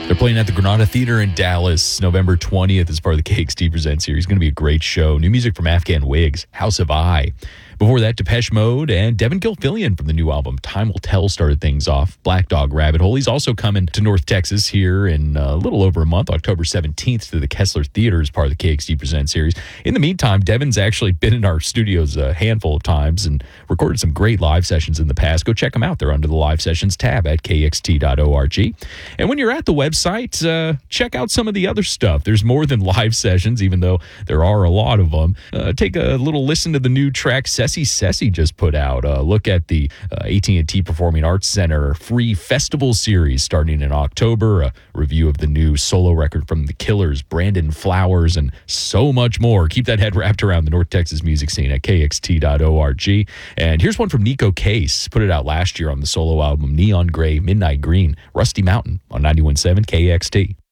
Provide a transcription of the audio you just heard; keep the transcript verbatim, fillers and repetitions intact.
They're playing at the Granada Theater in Dallas, November twentieth as part of the K X T Presents series. Going to be a great show. New music from Afghan Wigs, House of I. Before that, Depeche Mode and Devin Gilfillian from the new album Time Will Tell started things off. Black Dog Rabbit Hole. He's also coming to North Texas here in a little over a month, October seventeenth, to the Kessler Theater as part of the K X T Presents series. In the meantime, Devin's actually been in our studios a handful of times and recorded some great live sessions in the past. Go check them out. They're under the Live Sessions tab at K X T dot org. And when you're at the website, uh, check out some of the other stuff. There's more than live sessions, even though there are a lot of them. Uh, take a little listen to the new track Ceci Ceci just put out. Uh, look at the uh, A T and T Performing Arts Center free festival series starting in October. A review of the new solo record from The Killers, Brandon Flowers, and so much more. Keep that head wrapped around the North Texas music scene at K X T dot org. And here's one from Nico Case. Put it out last year on the solo album Neon Gray, Midnight Green, Rusty Mountain on ninety-one point seven K X T.